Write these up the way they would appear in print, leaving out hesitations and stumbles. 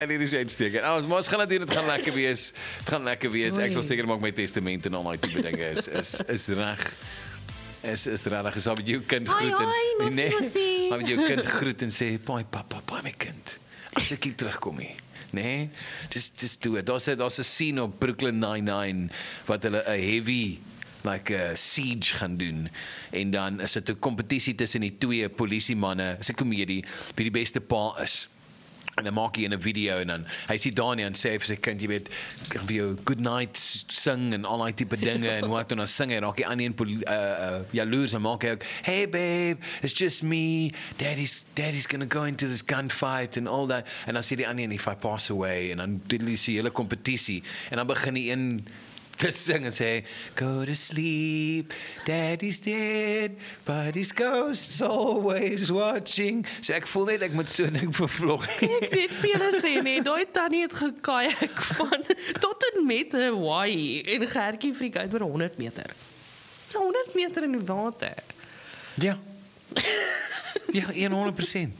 Dit is uitstekend. Maar ons gaan natuurlijk, het gaan lekker wees. Het gaan lekker wees. Ek sal seker maak my testament en al die type dinge is reg. Is reg. Is al met jou kind groet en maar met jou kind groet en sê, "Paai papa, my kind. As ek hier terugkom nie." Nee, just do it. Daar's 'n scene op Brooklyn Nine-Nine wat hulle 'n heavy siege gaan doen en dan is dit 'n kompetisie tussen die twee polisiemanne, is 'n komedie wie die beste pa is. En dan maak hy in 'n video en dan hy sê Dani en sê vir sy kind, jy weet, ek gaan vir jou good night sing en al daai tipe dinge en wat en dan sing hy raak hy aan een jaloers en maak hy ook, "Hey babe, it's just me. Daddy's gonna go into this gunfight and all that." En dan sê die ander, "If I pass away," en dan doen hulle die hele kompetisie en dan begin die een te sing en sê, "Go to sleep, Daddy's dead, but his ghost's always watching." So ek voel net ek moet so ding vervlog. Ek weet vir julle sê nie, daai tannie het gekayak van tot en met Hawaii en Gertjie vriek uit oor 100 meter. So 100 meter in die water. Ja. Ja, 100%.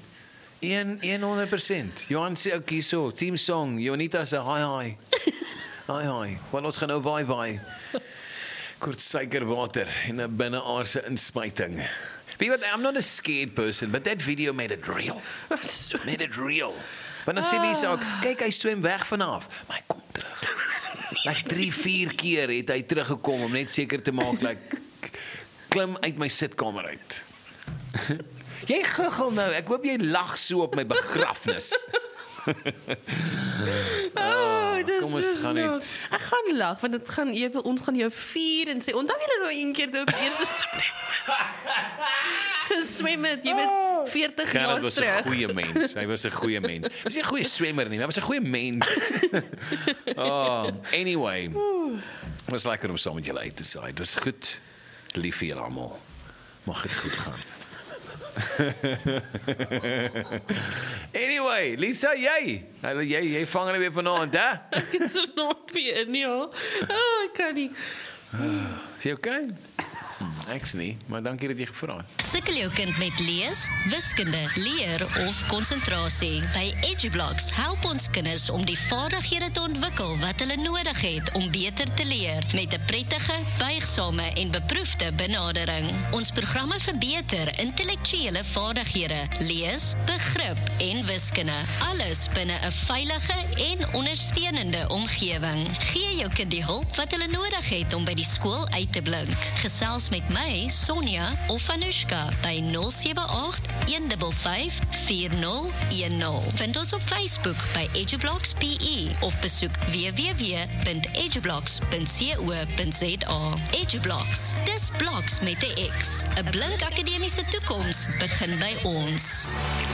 100%. Johan sê ook hier so, theme song, Jonita sê hi. Hi. Want ons gaan nou waai. Kort suikerwater en 'n binneaardse inspuiting. Weet jy wat, I'm not a scared person, but that video made it real. Made it real. Want dan sê die ook, kyk hy swem weg vanaf, maar hy kom terug. 3-4 keer het hy teruggekom om net seker te maak, klim uit my sitkamer uit. Jy guggel nou, ek hoop jy lag so op my begrafnis. Kom ons gaan net. Ek gaan lag want dit gaan ons gaan jou vier en sê onthou julle nou een keer toe op 1 September geswem het, jy weet 40 jaar terug. Was 'n goeie mens. Hy was 'n goeie mens. Hy was nie 'n goeie swemmer nie, maar hy was 'n goeie mens. Anyway. Was lekker om saam met julle uit te saai. Dit was goed. Lief vir julle almal. Mag dit goed gaan. Anyway, Lisa, jy vang hulle weer vanaand, hè? Ek het so nooit weer nie, hoor. Ek kan nie. Is jy okay? Ek's nie, maar dankie dat jy gevra het. Sukkel jou kind met lees, wiskunde, leer of konsentrasie? By EduBlocks help ons kinders om die vaardighede te ontwikkel wat hulle nodig het om beter te leer met 'n prettige, buigsame en beproefde benadering. Ons programme verbeter intellektuele vaardighede, lees, begrip en wiskunde. Alles binne 'n veilige en ondersteunende omgewing. Gee jou kind die hulp wat hulle nodig het om by die skool uit te blink. Gesels met my, Sonja of Anushka by 078-155-4010. Vind ons op Facebook by EduBlocks PE of besoek www.edublocks.co.za. EduBlocks, dis bloks met 'n X. 'n Blink akademiese toekoms begin by ons.